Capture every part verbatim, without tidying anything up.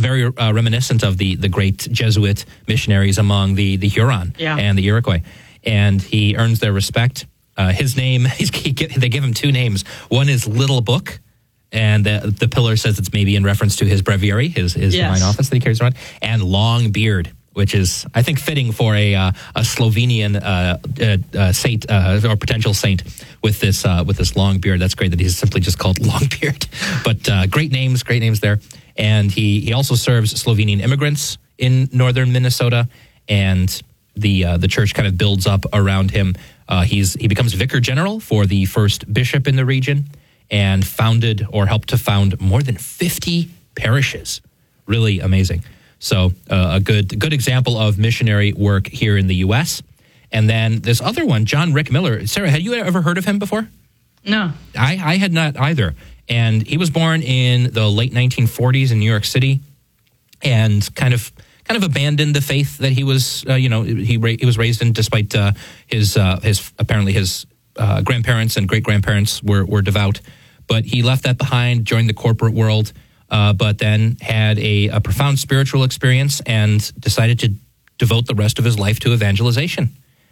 very uh, reminiscent of the the great Jesuit missionaries among the the Huron yeah. and the Iroquois, and he earns their respect. Uh, his name, he's, he get, they give him two names. One is Little Book, and the, the pillar says it's maybe in reference to his breviary, his his yes. divine office that he carries around, and Long Beard, which is, I think, fitting for a uh, a Slovenian uh, uh, uh, saint uh, or potential saint with this uh, with this long beard. That's great that he's simply just called Longbeard. But uh, great names, great names there. And he, he also serves Slovenian immigrants in northern Minnesota, and the uh, the church kind of builds up around him. Uh, he's he becomes vicar general for the first bishop in the region, and founded or helped to found more than fifty parishes. Really amazing. So uh, a good good example of missionary work here in the U S. And then this other one, John Rick Miller. Sarah, had you ever heard of him before? No. I, I had not either. And he was born in the late nineteen forties in New York City, and kind of kind of abandoned the faith that he was, uh, you know, he ra- he was raised in, despite uh, his uh, his apparently his uh, grandparents and great grandparents were were devout. But he left that behind, joined the corporate world. Uh, but then had a, a profound spiritual experience and decided to devote the rest of his life to evangelization.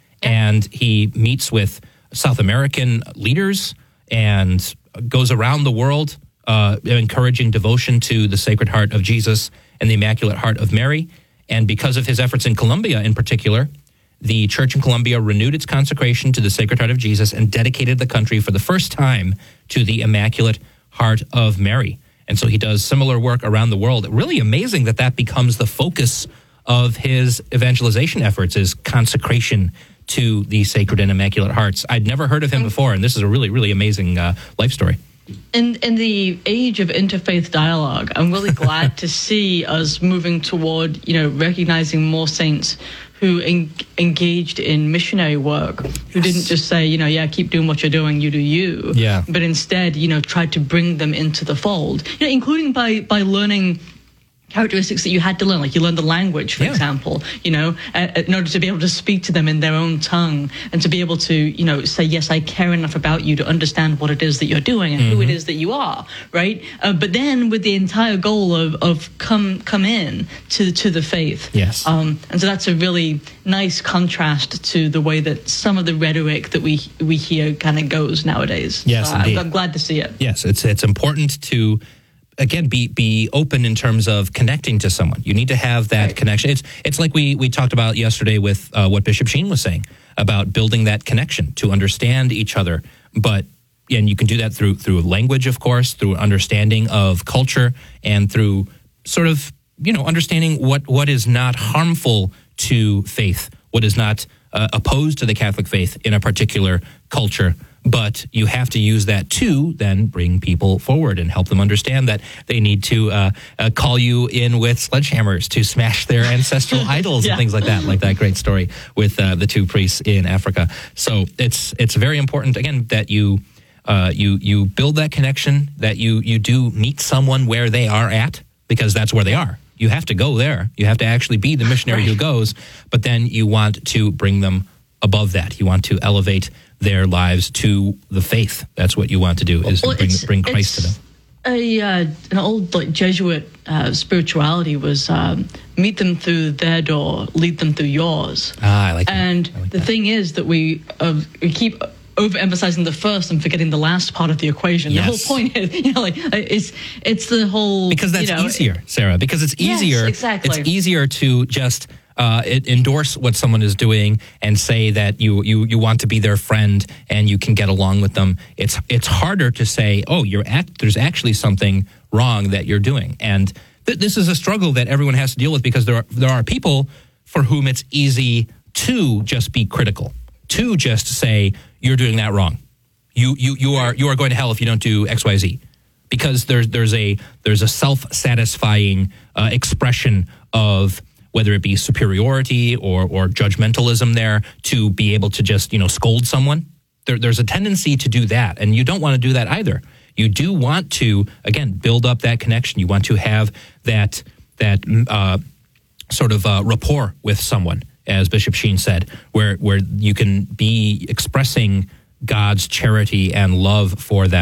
And he meets with South American leaders and goes around the world uh, encouraging devotion to the Sacred Heart of Jesus and the Immaculate Heart of Mary. And because of his efforts in Colombia in particular, the Church in Colombia renewed its consecration to the Sacred Heart of Jesus and dedicated the country for the first time to the Immaculate Heart of Mary. And so he does similar work around the world. Really amazing that that becomes the focus of his evangelization efforts, is consecration to the Sacred and Immaculate Hearts. I'd never heard of him before, and this is a really, really amazing uh, life story. In in the age of interfaith dialogue, I'm really glad to see us moving toward, you know, recognizing more saints who en- engaged in missionary work, who yes. didn't just say, you know, yeah, keep doing what you're doing, you do you, yeah. but instead, you know, tried to bring them into the fold, you know, including by by learning characteristics that you had to learn, like you learned the language, for yeah. example, you know, uh, in order to be able to speak to them in their own tongue, and to be able to, you know, say, yes, I care enough about you to understand what it is that you're doing and mm-hmm. who it is that you are, right? Uh, but then with the entire goal of, of come come in to to the faith. Yes. Um, and so that's a really nice contrast to the way that some of the rhetoric that we we hear kind of goes nowadays. Yes, so indeed. I'm, I'm glad to see it. Yes, it's it's important to, again, be be open in terms of connecting to someone. You need to have that right. connection. It's it's like we we talked about yesterday with uh, what Bishop Sheen was saying about building that connection to understand each other. But and you can do that through through language, of course, through understanding of culture, and through sort of, you know, understanding what what is not harmful to faith, what is not uh, opposed to the Catholic faith in a particular culture. But you have to use that to then bring people forward and help them understand that they need to uh, uh, call you in with sledgehammers to smash their ancestral idols yeah. and things like that, like that great story with uh, the two priests in Africa. So it's it's very important, again, that you uh, you you build that connection, that you you do meet someone where they are at, because that's where they are. You have to go there. You have to actually be the missionary right. who goes, but then you want to bring them above that. You want to elevate their lives to the faith. That's what you want to do, is well, to bring, bring Christ to them. A uh, an old like Jesuit uh, spirituality was um, meet them through their door, lead them through yours. Ah, I like that. And I like the that. thing is that we uh, we keep overemphasizing the first and forgetting the last part of the equation. Yes. The whole point is, you know, like it's it's the whole because that's you know, easier, Sarah. Because it's easier. Yes, exactly. It's easier to just uh, it, endorse what someone is doing and say that you you you want to be their friend and you can get along with them. It's it's harder to say, oh, you're act, there's actually something wrong that you're doing, and th- this is a struggle that everyone has to deal with, because there are there are people for whom it's easy to just be critical, to just say you're doing that wrong. You you you are you are going to hell if you don't do X, Y, Z, because there's there's a there's a self-satisfying uh, expression of whether it be superiority or or judgmentalism there, to be able to just, you know, scold someone. There, there's a tendency to do that, and you don't want to do that either. You do want to, again, build up that connection. You want to have that that uh, sort of uh, rapport with someone, as Bishop Sheen said, where where you can be expressing God's charity and love for them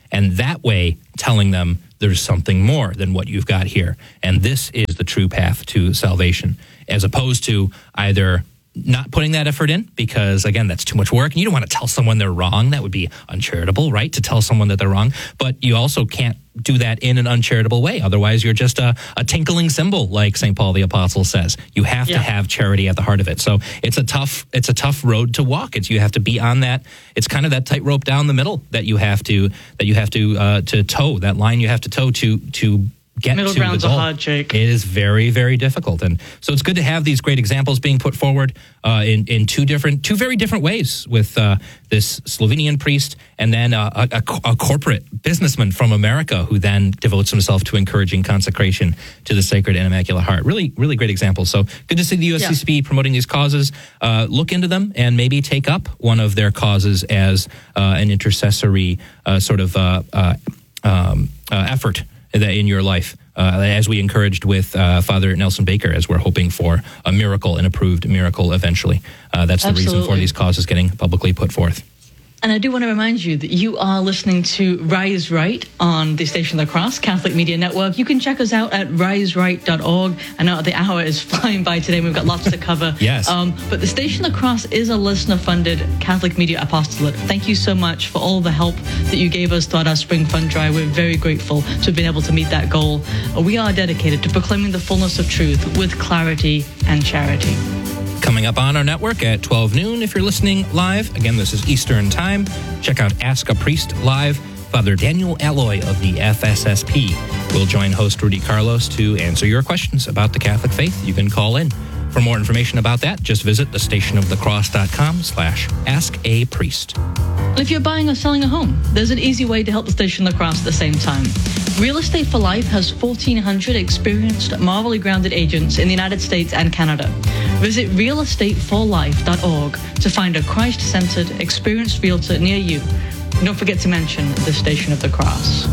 and that way telling them there's something more than what you've got here. And this is the true path to salvation, as opposed to either not putting that effort in because, again, that's too much work. And you don't want to tell someone they're wrong. That would be uncharitable, right? To tell someone that they're wrong. But you also can't do that in an uncharitable way. Otherwise, you're just a, a tinkling cymbal, like Saint Paul the Apostle says. You have yeah. to have charity at the heart of it. So it's a tough, it's a tough road to walk. It's you have to be on that. It's kind of that tightrope down the middle that you have to that you have to uh, to toe. That line you have to toe to to. Get Middle to ground's the goal. a hard, Jake. It is very, very difficult, and so it's good to have these great examples being put forward uh, in in two different, two very different ways. With uh, this Slovenian priest, and then uh, a, a, a corporate businessman from America who then devotes himself to encouraging consecration to the Sacred and Immaculate Heart. Really, really great examples. So good to see the U S C C B yeah. promoting these causes. Uh, look into them and maybe take up one of their causes as uh, an intercessory uh, sort of uh, uh, um, uh, effort in your life, uh, as we encouraged with uh, Father Nelson Baker, as we're hoping for a miracle, an approved miracle eventually. Uh, that's the Absolutely. reason for these causes getting publicly put forth. And I do want to remind you that you are listening to Rise Right on the Station of the Cross Catholic Media Network. You can check us out at rise right dot org. I know the hour is flying by today. We've got lots to cover. Yes. Um, but the Station of the Cross is a listener-funded Catholic media apostolate. Thank you so much for all the help that you gave us throughout our spring fund drive. We're very grateful to have been able to meet that goal. We are dedicated to proclaiming the fullness of truth with clarity and charity. Coming up on our network at twelve noon, if you're listening live. Again, this is Eastern Time. Check out Ask a Priest Live. Father Daniel Alloy of the F S S P will join host Rudy Carlos to answer your questions about the Catholic faith. You can call in. For more information about that, just visit the station of the cross dot com slash ask a priest. And if you're buying or selling a home, there's an easy way to help the Station of the Cross at the same time. Real Estate for Life has fourteen hundred experienced, morally grounded agents in the United States and Canada. Visit real estate for life dot org to find a Christ-centered, experienced realtor near you. And don't forget to mention the Station of the Cross.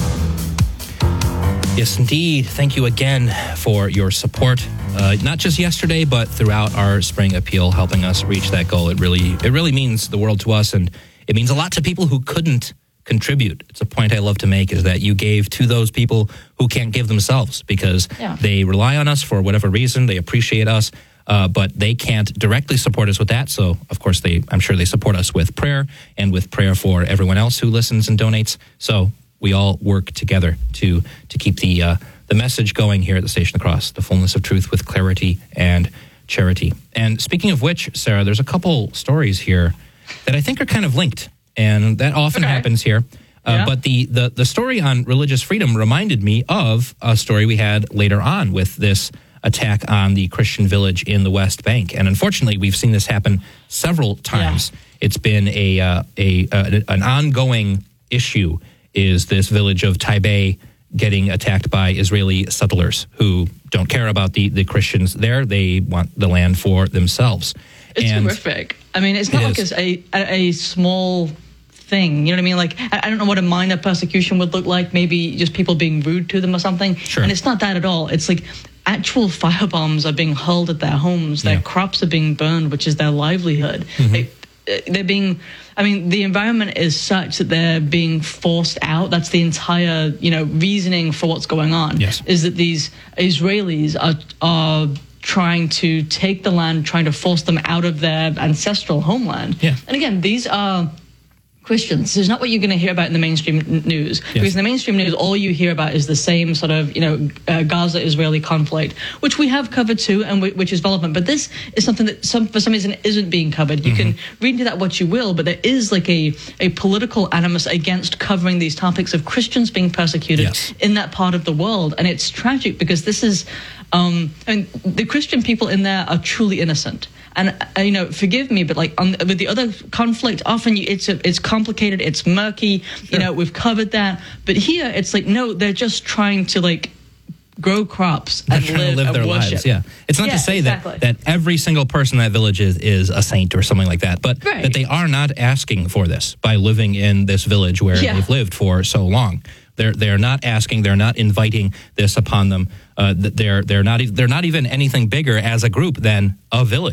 Yes, indeed. Thank you again for your support. Uh, not just yesterday, but throughout our spring appeal, helping us reach that goal. It really, it really means the world to us, and it means a lot to people who couldn't contribute. It's a point I love to make, is that you gave to those people who can't give themselves because yeah. they rely on us for whatever reason. They appreciate us, uh, but they can't directly support us with that. So, of course, they I'm sure they support us with prayer and with prayer for everyone else who listens and donates. So we all work together to to keep the uh, the message going here at the Station of the Cross, the fullness of truth with clarity and charity. And speaking of which, Sarah, there's a couple stories here that I think are kind of linked, and that often okay. happens here. Uh, yeah. But the, the, the story on religious freedom reminded me of a story we had later on with this attack on the Christian village in the West Bank. And unfortunately, we've seen this happen several times. Yeah. It's been a, uh, a, a an ongoing issue, is this village of Taibeh getting attacked by Israeli settlers who don't care about the, the Christians there. They want the land for themselves. It's and horrific. I mean, it's not it like is. it's a, a, a small thing. You know what I mean? Like, I, I don't know what a minor persecution would look like. Maybe just people being rude to them or something. Sure. And it's not that at all. It's like actual firebombs are being hurled at their homes. Their Yeah. crops are being burned, which is their livelihood. Mm-hmm. They, they're being, I mean, the environment is such that they're being forced out. That's the entire, you know, reasoning for what's going on. Yes. Is that these Israelis are are trying to take the land, trying to force them out of their ancestral homeland. Yeah. And again, these are Christians. This is not what you're going to hear about in the mainstream n- news. Yes. Because in the mainstream news, all you hear about is the same sort of, you know, uh, Gaza-Israeli conflict, which we have covered too, and w- which is relevant. But this is something that some, for some reason isn't being covered. You mm-hmm. can read into that what you will, but there is like a, a political animus against covering these topics of Christians being persecuted Yes. in that part of the world. And it's tragic because this is, um, I mean, the Christian people in there are truly innocent. And, uh, you know, forgive me, but like on, with the other conflict, often you, it's a, it's complicated, it's murky, Sure. you know, we've covered that. But here it's like, no, they're just trying to like grow crops They're and trying live, to live and their worship. lives. Yeah, it's not Yeah, to say exactly. that, that every single person in that village is, is a saint or something like that, but Right. that they are not asking for this by living in this village where Yeah. they've lived for so long. They're they're not asking. They're not inviting this upon them. Uh, they're they're not they're not even anything bigger as a group than a village.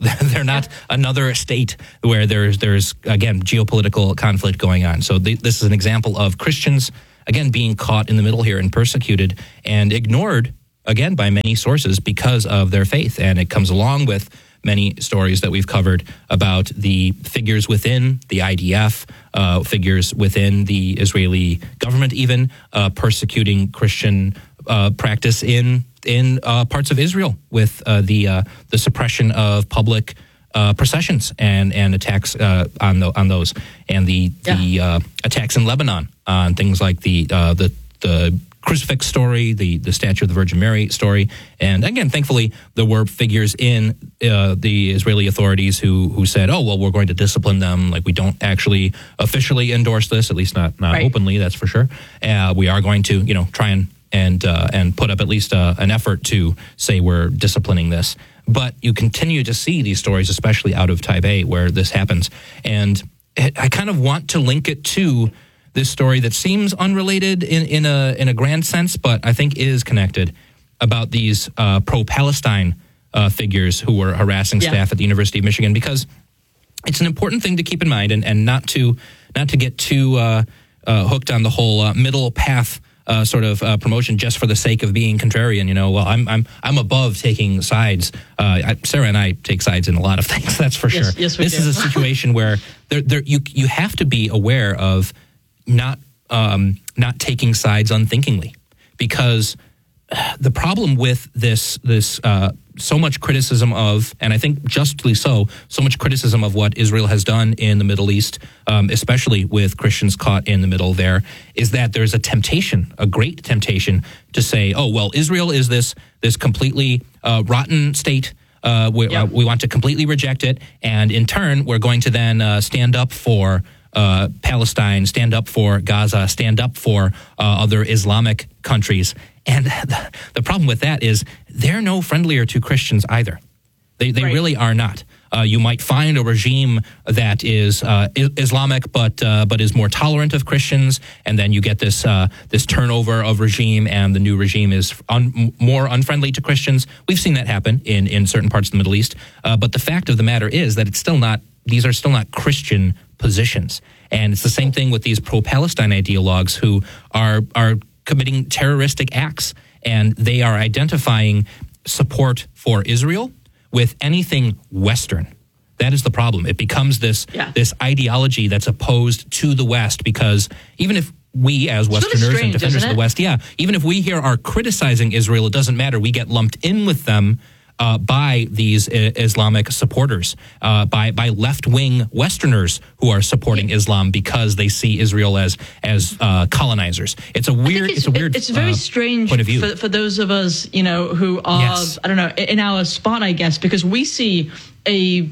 They're not another state where there's, there's again, geopolitical conflict going on. So th- this is an example of Christians, again, being caught in the middle here and persecuted and ignored, again, by many sources because of their faith. And it comes along with many stories that we've covered about the figures within the I D F, uh, figures within the Israeli government even, uh, persecuting Christian uh, practice in in uh, parts of Israel with uh, the uh, the suppression of public uh, processions and and attacks uh, on the, on those, and the yeah. the uh, attacks in Lebanon on things like the uh, the the crucifix story, the the statue of the Virgin Mary story, and again, thankfully, there were figures in uh, the Israeli authorities who who said, "Oh, well, we're going to discipline them. Like we don't actually officially endorse this, at least not not right. openly. That's for sure. Uh, we are going to, you know, try and." and uh, and put up at least uh, an effort to say we're disciplining this. But you continue to see these stories, especially out of Taipei, where this happens. And I kind of want to link it to this story that seems unrelated in, in a in a grand sense, but I think is connected, about these uh, pro-Palestine uh, figures who were harassing yeah. staff at the University of Michigan, because it's an important thing to keep in mind, and, and not to not to get too uh, uh, hooked on the whole uh, middle path Uh, sort of uh, promotion just for the sake of being contrarian. You know, well, I'm I'm I'm above taking sides. Uh, I, Sarah and I take sides in a lot of things. That's for yes, sure. Yes, we this do. is a situation where there, there, you you have to be aware of not um, not taking sides unthinkingly, because the problem with this this uh, so much criticism of, and I think justly so, so much criticism of what Israel has done in the Middle East, um, especially with Christians caught in the middle there, is that there's a temptation, a great temptation, to say, oh, well, Israel is this this completely uh, rotten state. Uh, we, yep. uh, we want to completely reject it, and in turn, we're going to then uh, stand up for uh, Palestine, stand up for Gaza, stand up for uh, other Islamic countries. And the, the problem with that is they're no friendlier to Christians either. They they right. really are not. Uh, you might find a regime that is uh, Islamic, but uh, but is more tolerant of Christians, and then you get this uh, this turnover of regime, and the new regime is un- more unfriendly to Christians. We've seen that happen in, in certain parts of the Middle East. Uh, but the fact of the matter is that it's still not; these are still not Christian positions, and it's the same thing with these pro-Palestine ideologues who are are. committing terroristic acts, and they are identifying support for Israel with anything Western. That is the problem. It becomes this yeah. this ideology that's opposed to the West, because even if we as it's Westerners really strange, and defenders of the West, yeah, even if we here are criticizing Israel, it doesn't matter. We get lumped in with them Uh, by these uh, Islamic supporters, uh, by by left-wing Westerners who are supporting yeah. Islam because they see Israel as as uh, colonizers. It's a weird, it's, it's a weird, it's very uh, strange point of view. For, for those of us, you know, who are yes. I don't know, in our spot, I guess, because we see a.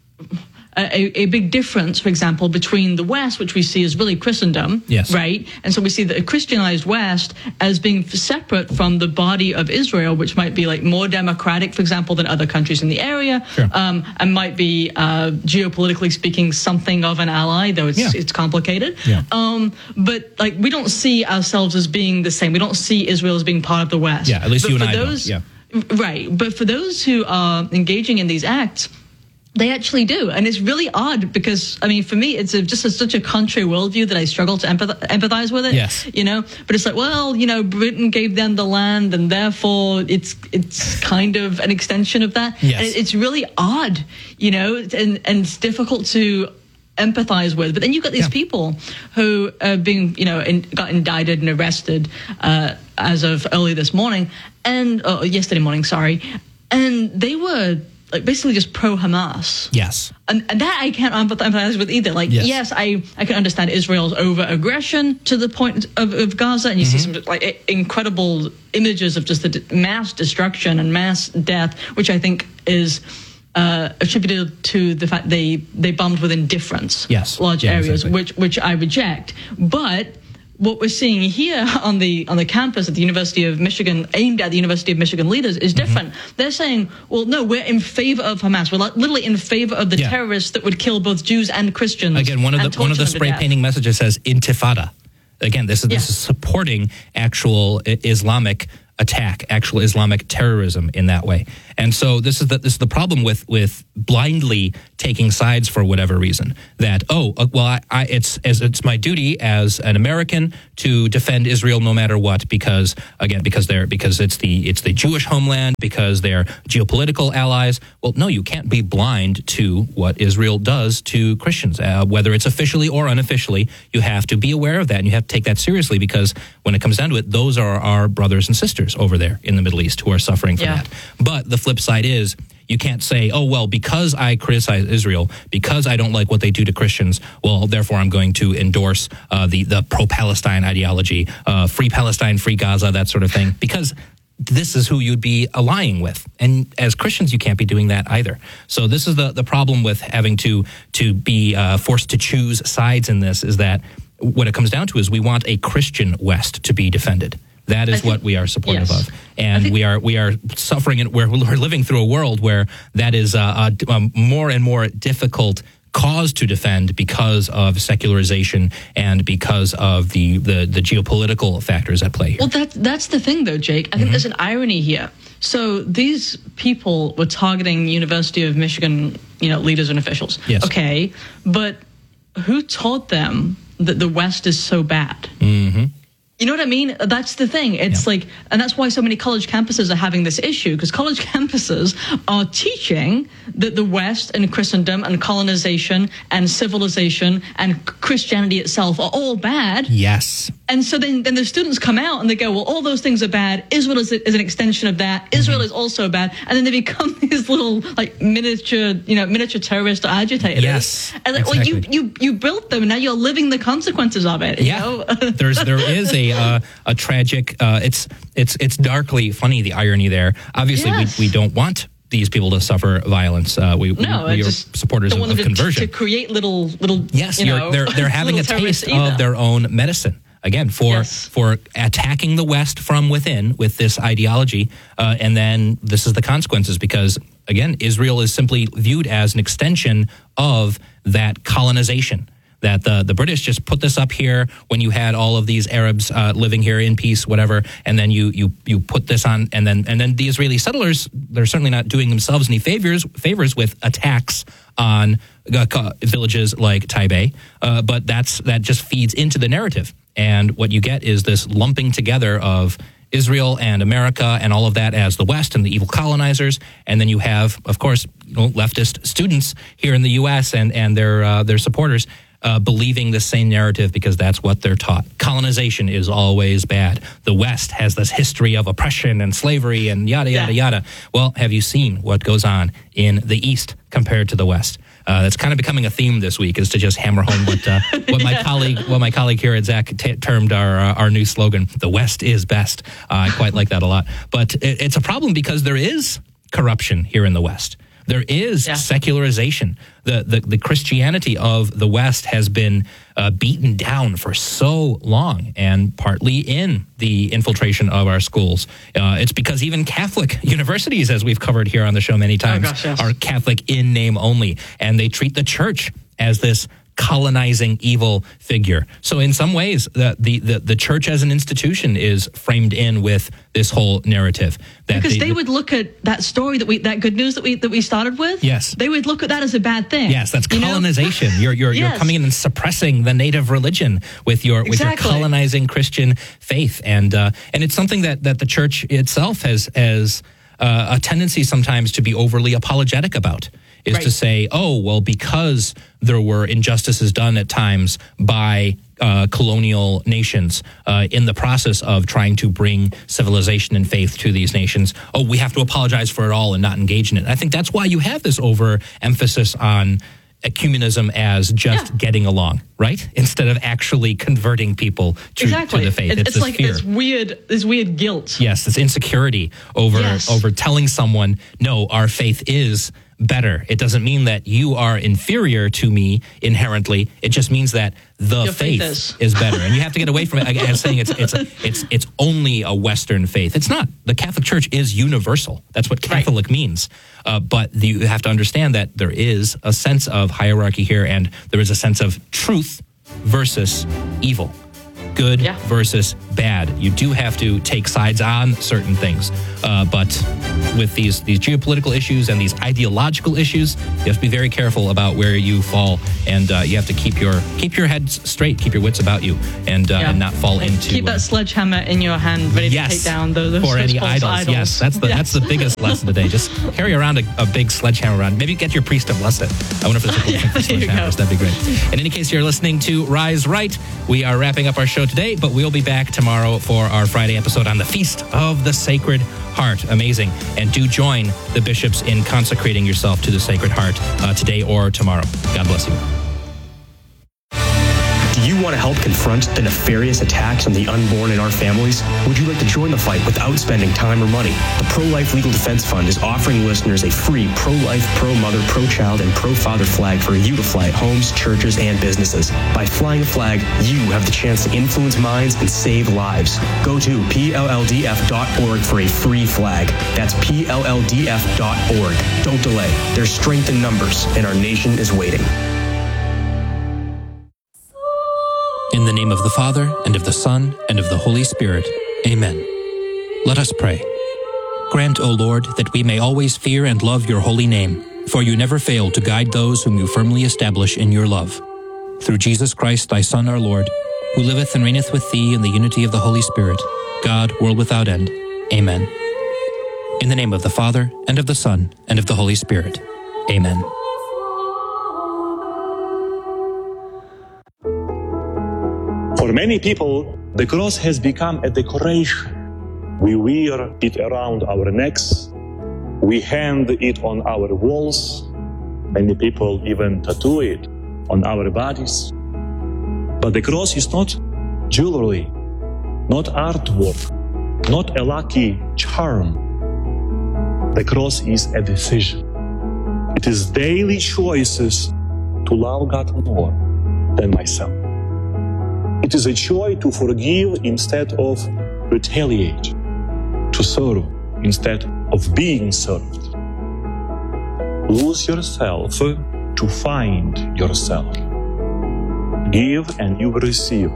A, a big difference, for example, between the West, which we see as really Christendom, yes. right? And so we see the Christianized West as being separate from the body of Israel, which might be like more democratic, for example, than other countries in the area, sure. um, and might be, uh, geopolitically speaking, something of an ally, though it's yeah. it's complicated. Yeah. Um, but like we don't see ourselves as being the same. We don't see Israel as being part of the West. Yeah, at least but you and for I those, don't. Yeah. Right. But for those who are engaging in these acts, they actually do. And it's really odd because, I mean, for me, it's a, just a, such a contrary worldview that I struggle to empath- empathize with it. Yes. You know, but it's like, well, you know, Britain gave them the land and therefore it's it's kind of an extension of that. Yes. And it's really odd, you know, and, and it's difficult to empathize with. But then you've got these yeah. people who are being, you know, in, got indicted and arrested uh, as of early this morning and uh, yesterday morning, sorry. And they were like basically just pro-Hamas. Yes. And, and that I can't empathize with either. Like, yes, yes I, I can understand Israel's over-aggression to the point of, of Gaza, and you mm-hmm. see some like incredible images of just the mass destruction and mass death, which I think is uh, attributed to the fact they, they bombed with indifference. Yes. Large yeah, areas, exactly. which which I reject. But what we're seeing here on the on the campus at the University of Michigan, aimed at the University of Michigan leaders, is different. Mm-hmm. They're saying, well, no, we're in favor of Hamas. We're like literally in favor of the yeah. terrorists that would kill both Jews and Christians. Again, one of the one of the spray painting messages says Intifada. Again, this is yeah. this is supporting actual Islamic attack, actual Islamic terrorism in that way. And so this is the this is the problem with with blindly taking sides for whatever reason. That oh uh, well I, I it's as it's my duty as an American to defend Israel no matter what, because again because they're because it's the it's the Jewish homeland, because they're geopolitical allies. Well, no, you can't be blind to what Israel does to Christians, uh, whether it's officially or unofficially. You have to be aware of that, and you have to take that seriously, because when it comes down to it, those are our brothers and sisters over there in the Middle East who are suffering from Yeah. that. But the flip side is, you can't say, oh, well, because I criticize Israel, because I don't like what they do to Christians, well, therefore I'm going to endorse uh, the, the pro-Palestine ideology, uh, free Palestine, free Gaza, that sort of thing, because this is who you'd be allying with. And as Christians, you can't be doing that either. So this is the, the problem with having to, to be uh, forced to choose sides in this, is that what it comes down to is we want a Christian West to be defended. That is think, what we are supportive yes. of, and think, we are we are suffering. And we're, we're living through a world where that is a, a, a more and more difficult cause to defend because of secularization and because of the, the, the geopolitical factors at play here. Well, that, that's the thing, though, Jake. I think Mm-hmm. there's an irony here. So these people were targeting University of Michigan, you know, leaders and officials. Yes. Okay, but who taught them that the West is so bad? Mm-hmm. You know what I mean? That's the thing. It's Yeah. like, and that's why so many college campuses are having this issue, because college campuses are teaching that the West and Christendom and colonization and civilization and Christianity itself are all bad. Yes. And so then, then the students come out and they go, well, all those things are bad. Israel is, is an extension of that. Israel Mm-hmm. is also bad. And then they become these little, like, miniature, you know, miniature terrorist agitators. Yes, And like, exactly. well, you, you, you built them, and now you're living the consequences of it. You Yeah, know? there's there is a uh, a tragic. Uh, it's it's it's darkly funny, the irony there. Obviously, Yes. we we don't want these people to suffer violence. Uh, we No, we, I we are just supporters don't of, want of them to, conversion. to create little, little. Yes, you you're, know, they're they're having a little terrorists taste either. of their own medicine. Again, for Yes. for attacking the West from within with this ideology, uh, and then this is the consequences, because again, Israel is simply viewed as an extension of that colonization. That the, the British just put this up here when you had all of these Arabs uh, living here in peace, whatever, and then you you you put this on, and then and then the Israeli settlers, they're certainly not doing themselves any favors favors with attacks on uh, villages like Taibeh, uh, but that's that just feeds into the narrative, and what you get is this lumping together of Israel and America and all of that as the West and the evil colonizers, and then you have, of course, you know, leftist students here in the U S and and their uh, their supporters uh, believing the same narrative because that's what they're taught. Colonization is always bad. The West has this history of oppression and slavery and yada yada Yeah. yada. Well, have you seen what goes on in the East compared to the West? Uh, that's kind of becoming a theme this week, is to just hammer home what uh, what my Yeah. colleague what my colleague here at Zach t- termed our uh, our new slogan: "The West is best." Uh, I quite like that a lot, but it, it's a problem because there is corruption here in the West. There is Yeah. secularization. The, the the Christianity of the West has been uh, beaten down for so long, and partly in the infiltration of our schools. Uh, it's because even Catholic universities, as we've covered here on the show many times, gosh, yes. are Catholic in name only, and they treat the church as this colonizing evil figure. So in some ways, the, the, the, the church as an institution is framed in with this whole narrative. That Because the- they would look at that story that we, that good news that we that we started with. Yes. They would look at that as a bad thing. Yes, that's you know? colonization. You're you're you're Yes. coming in and suppressing the native religion with your with your Exactly. colonizing Christian faith, and uh, and it's something that, that the church itself has has uh, a tendency sometimes to be overly apologetic about. Is Right. to say, oh, well, because there were injustices done at times by uh, colonial nations uh, in the process of trying to bring civilization and faith to these nations, oh, we have to apologize for it all and not engage in it. I think that's why you have this overemphasis on ecumenism as just Yeah. getting along, right? Instead of actually converting people to, Exactly. to the faith. It's, It's, it's this like fear. this weird, this weird guilt. Yes, this insecurity over Yes. over telling someone, no, our faith is better. It doesn't mean that you are inferior to me inherently. It just means that the Your faith faith, is. is better, and you have to get away from it. Again, saying it's it's it's it's only a Western faith. It's not. The Catholic Church is universal. That's what Catholic means. Uh, but the, you have to understand that there is a sense of hierarchy here, and there is a sense of truth versus evil. good Yeah. versus bad. You do have to take sides on certain things. Uh, but with these, these geopolitical issues and these ideological issues, you have to be very careful about where you fall. And uh, you have to keep your keep your head straight, keep your wits about you, and, uh, Yeah. and not fall into... Keep that uh, sledgehammer in your hand, ready yes, to take down those, those for any false idols. idols. Yes, that's the Yes. that's the biggest lesson today. Just carry around a, a big sledgehammer around. Maybe get your priest to bless it. I wonder if there's a Yeah, for there you go. sledgehammers. That'd be great. In any case, you're listening to Rise Right. We are wrapping up our show today, but we'll be back tomorrow for our Friday episode on the Feast of the Sacred Heart. Amazing. And do join the bishops in consecrating yourself to the Sacred Heart uh, today or tomorrow. God bless you. Do you want to help confront the nefarious attacks on the unborn in our families? Would you like to join the fight without spending time or money? The Pro-Life Legal Defense Fund is offering listeners a free pro-life, pro-mother, pro-child, and pro-father flag for you to fly at homes, churches, and businesses. By flying a flag, you have the chance to influence minds and save lives. Go to P L L D F dot org for a free flag. That's P L L D F dot org. Don't delay. There's strength in numbers, and our nation is waiting. In the name of the Father, and of the Son, and of the Holy Spirit. Amen. Let us pray. Grant, O Lord, that we may always fear and love your holy name, for you never fail to guide those whom you firmly establish in your love. Through Jesus Christ, thy Son, our Lord, who liveth and reigneth with thee in the unity of the Holy Spirit, God, world without end. Amen. In the name of the Father, and of the Son, and of the Holy Spirit. Amen. For many people, the cross has become a decoration. We wear it around our necks. We hang it on our walls. Many people even tattoo it on our bodies. But the cross is not jewelry, not artwork, not a lucky charm. The cross is a decision. It is daily choices to love God more than myself. It is a choice to forgive instead of retaliate, to serve instead of being served. Lose yourself to find yourself. Give and you will receive.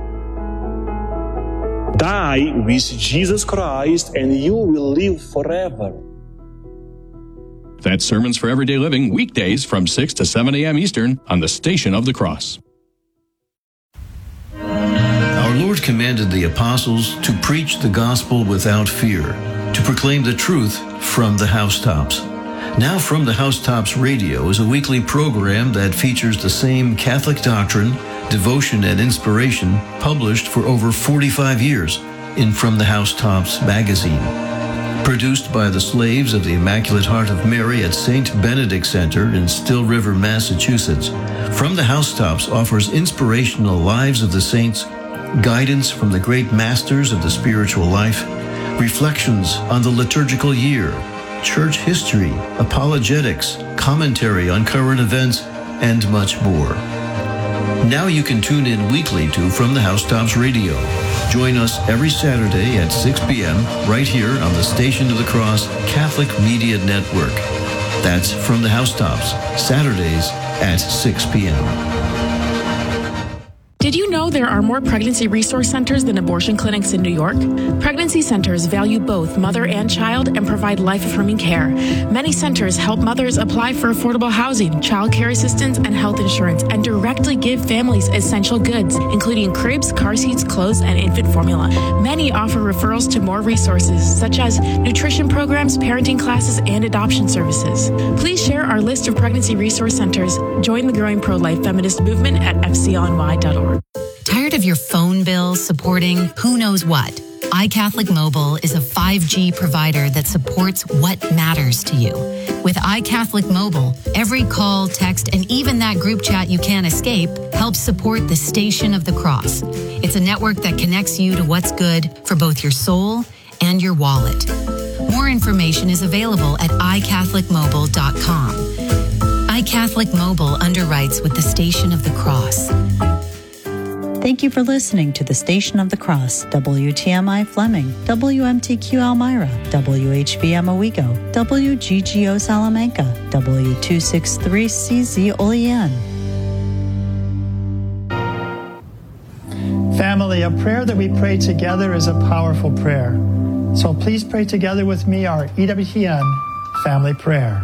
Die with Jesus Christ and you will live forever. That's Sermons for Everyday Living, weekdays from six to seven a.m. Eastern on the Station of the Cross. Our Lord commanded the apostles to preach the gospel without fear, to proclaim the truth from the housetops. Now From the Housetops Radio is a weekly program that features the same Catholic doctrine, devotion, and inspiration published for over forty-five years in From the Housetops magazine. Produced by the slaves of the Immaculate Heart of Mary at Saint Benedict Center in Still River, Massachusetts, From the Housetops offers inspirational lives of the saints, guidance from the great masters of the spiritual life, reflections on the liturgical year, church history, apologetics, commentary on current events, and much more. Now you can tune in weekly to From the Housetops Radio. Join us every Saturday at six p.m. right here on the Station of the Cross Catholic Media Network. That's From the Housetops, Saturdays at six p.m. Did you know there are more pregnancy resource centers than abortion clinics in New York? Pregnancy centers value both mother and child and provide life-affirming care. Many centers help mothers apply for affordable housing, child care assistance, and health insurance, and directly give families essential goods, including cribs, car seats, clothes, and infant formula. Many offer referrals to more resources, such as nutrition programs, parenting classes, and adoption services. Please share our list of pregnancy resource centers. Join the growing pro-life feminist movement at f c o n y dot org. Tired of your phone bill supporting who knows what? iCatholic Mobile is a five G provider that supports what matters to you. With iCatholic Mobile, every call, text, and even that group chat you can't escape helps support the Station of the Cross. It's a network that connects you to what's good for both your soul and your wallet. More information is available at i catholic mobile dot com. iCatholic Mobile underwrites with the Station of the Cross. Thank you for listening to the Station of the Cross, W T M I Fleming, W M T Q Elmira, W H V M Owego, W G G O Salamanca, W two sixty-three C Z Olean. Family, a prayer that we pray together is a powerful prayer. So please pray together with me our E W T N family prayer.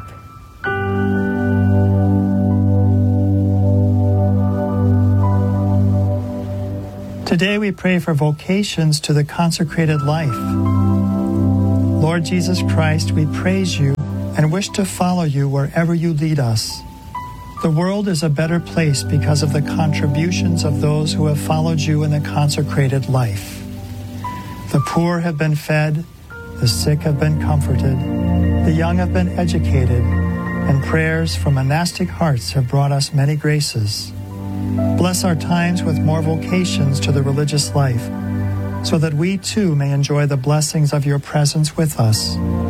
Today we pray for vocations to the consecrated life. Lord Jesus Christ, we praise you and wish to follow you wherever you lead us. The world is a better place because of the contributions of those who have followed you in the consecrated life. The poor have been fed, the sick have been comforted, the young have been educated, and prayers from monastic hearts have brought us many graces. Bless our times with more vocations to the religious life, so that we too may enjoy the blessings of your presence with us.